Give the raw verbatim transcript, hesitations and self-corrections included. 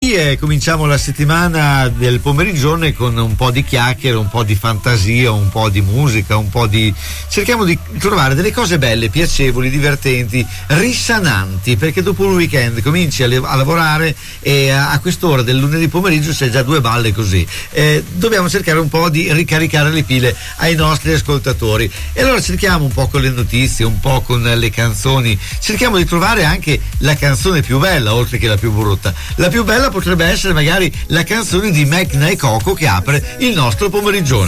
lunedì e cominciamo la settimana del pomeriggione con un po' di chiacchiere, un po' di fantasia, un po' di musica, un po' di... cerchiamo di trovare delle cose belle, piacevoli, divertenti, risananti, perché dopo un weekend cominci a, le- a lavorare e a, a quest'ora del lunedì pomeriggio c'è già due balle così. Eh, dobbiamo cercare un po' di ricaricare le pile ai nostri ascoltatori e allora cerchiamo un po' con le notizie, un po' con le canzoni, cerchiamo di trovare anche la canzone più bella oltre che la più brutta. La più bella potrebbe essere magari la canzone di Mecna e Coco che apre il nostro pomeriggione.